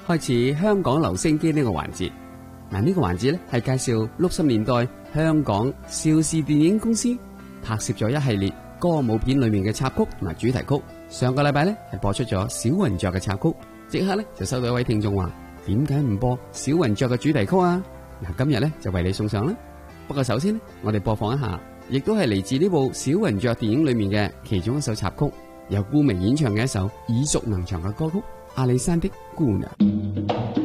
開始香港留聲機呢個環節。嗱，呢個環節咧係介紹60年代香港邵氏電影公司拍攝咗一系列歌舞片裏面嘅插曲同埋主題曲。上個禮拜咧係播出咗小雲雀嘅插曲，即刻咧就收到一位聽眾話：點解唔播小雲雀嘅主題曲啊？嗱，今日咧就為你送上啦。不過首先呢，我哋播放一下，亦都係嚟自呢部小雲雀電影裏面嘅其中一首插曲，由顧明演唱嘅一首耳熟能詳嘅歌曲《阿里山的姑娘》。